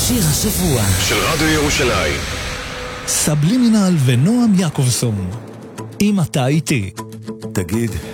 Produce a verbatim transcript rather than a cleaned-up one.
שיר השבוע של רדיו ירושלים. סבלימינל ונועם יעקובסון, אם אתה איתי. תגיד,